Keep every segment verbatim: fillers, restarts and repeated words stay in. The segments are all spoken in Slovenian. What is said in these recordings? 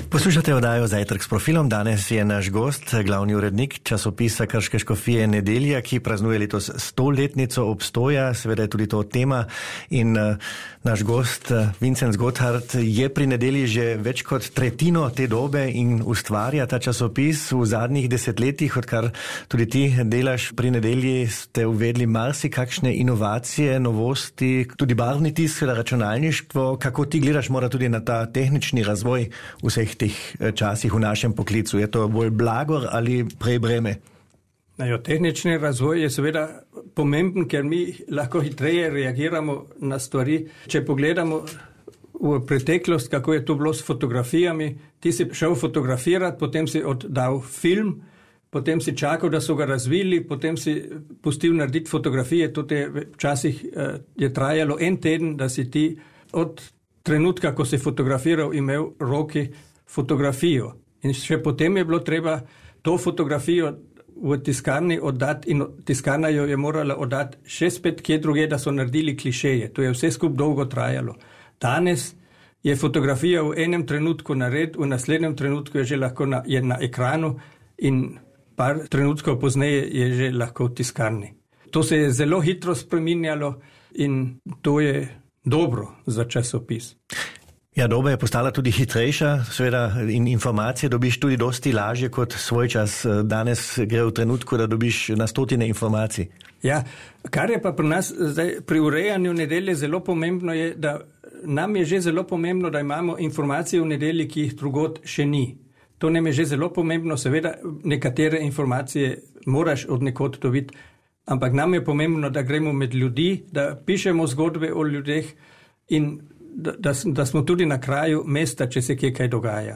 Poslušate oddajo Zajtrk s profilom. Danes je naš gost, glavni urednik časopisa Krške škofije Nedelja, ki praznuje letos stoletnico obstoja, seveda je tudi to tema. In uh, naš gost, uh, Vincent Gotthard, je pri Nedelji že več kot tretjino te dobe in ustvarja ta časopis. V zadnjih desetletjih, odkar tudi ti delaš pri Nedelji, ste uvedli marsikakšne inovacije, novosti, tudi barvni tisk, računalništvo. Kako ti gledaš mora tudi na ta tehnični razvoj vseh teh časih v našem poklicu? Je to bolj blagor ali prej breme? Jo, tehnični razvoj je seveda pomemben, ker mi lahko hitreje reagiramo na stvari. Če pogledamo v preteklost, kako je to bilo s fotografijami, ti si šel fotografirati, potem si oddal film, potem si čakal, da so ga razvili, potem si pustil narediti fotografije. Tudi včasih je trajalo en teden, da si ti od trenutka, ko si fotografiral, imel v roki fotografijo. In še potem je bilo treba to fotografijo v tiskarni oddati in tiskarna jo je morala oddati še spet kje druge, da so naredili klišeje. To je vse skup dolgo trajalo. Danes je fotografija v enem trenutku nared, v naslednjem trenutku je že lahko na, je na ekranu in par trenutkov pozneje je že lahko v tiskarni. To se je zelo hitro spreminjalo in to je dobro za časopis. Ja, doba je postala tudi hitrejša, seveda, in informacije dobiš tudi dosti lažje kot svoj čas. Danes gre v trenutku, da dobiš na stotine informacij. Ja, kar je pa pri nas zdaj pri urejanju Nedelje zelo pomembno je, da nam je že zelo pomembno, da imamo informacije v Nedelji, ki jih drugod še ni. To nam je že zelo pomembno, seveda nekatere informacije moraš od nekod dobiti, ampak nam je pomembno, da gremo med ljudi, da pišemo zgodbe o ljudeh in Da, da, da smo tudi na kraju mesta, če se kje kaj dogaja.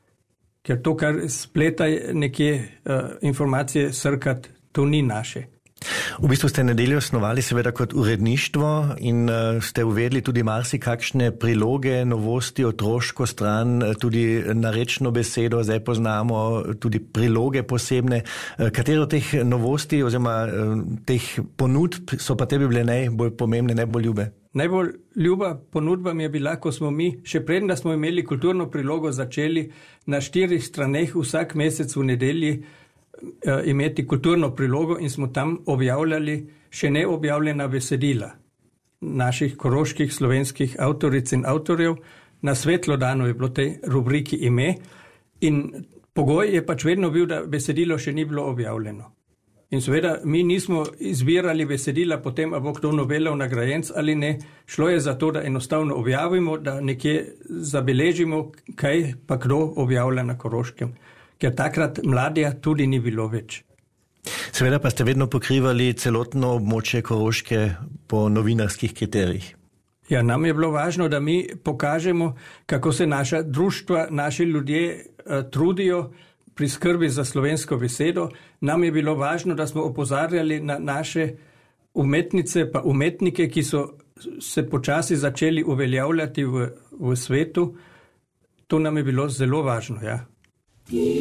Ker to, kar spleta nekje uh, informacije srkati, to ni naše. V bistvu ste Nedeljo osnovali seveda kot uredništvo in uh, ste uvedli tudi marsikakšne priloge, novosti, otroško stran, tudi narečno besedo, zdaj poznamo tudi priloge posebne. Uh, Katero teh novosti oziroma uh, teh ponudb so pa tebi bile najbolj pomembne, najbolj ljube? Najbolj ljuba ponudba mi je bila, ko smo mi, še preden da smo imeli kulturno prilogo, začeli na štirih straneh vsak mesec v Nedelji uh, imeti kulturno prilogo in smo tam objavljali še neobjavljena besedila naših koroških slovenskih avtoric in avtorjev. Na svetlo dano je bilo tej rubriki ime in pogoj je pač vedno bil, da besedilo še ni bilo objavljeno. In seveda mi nismo izbirali besedila potem, a bo kdo Nobelov nagrajenec ali ne. Šlo je za to, da enostavno objavimo, da nekje zabeležimo, kaj pa kdo objavlja na Koroškem. Ker takrat mladja tudi ni bilo več. Seveda pa ste vedno pokrivali celotno območje Koroške po novinarskih kriterijih. Ja, nam je bilo važno, da mi pokažemo, kako se naša društva, naši ljudje uh, trudijo pri skrbi za slovensko besedo. Nam je bilo važno, da smo opozarjali na naše umetnice pa umetnike, ki so se počasi začeli uveljavljati v, v svetu. To nam je bilo zelo važno, ja.